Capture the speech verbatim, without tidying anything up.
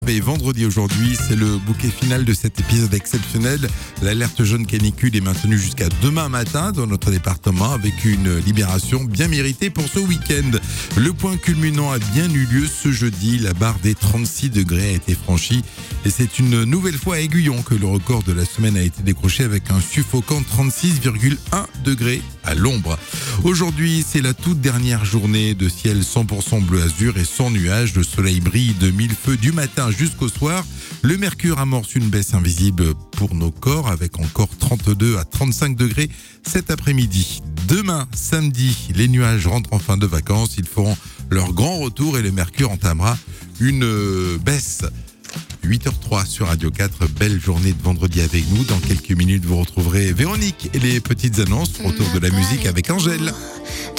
Et vendredi aujourd'hui, c'est le bouquet final de cet épisode exceptionnel. L'alerte jaune canicule est maintenue jusqu'à demain matin dans notre département avec une libération bien méritée pour ce week-end. Le point culminant a bien eu lieu ce jeudi. La barre des trente-six degrés a été franchie et c'est une nouvelle fois à Aiguillon que le record de la semaine a été décroché avec un suffocant trente-six virgule un degrés à l'ombre. Aujourd'hui, c'est la toute dernière journée de ciel cent pour cent bleu azur et sans nuages. Le soleil brille de mille feux du matin jusqu'au soir. Le mercure amorce une baisse invisible pour nos corps avec encore trente-deux à trente-cinq degrés cet après-midi. Demain, samedi, les nuages rentrent en fin de vacances. Ils feront leur grand retour et le mercure entamera une baisse. huit heures zéro trois sur Radio quatre, belle journée de vendredi avec nous. Dans quelques minutes, vous retrouverez Véronique et les petites annonces autour de la musique avec Angèle.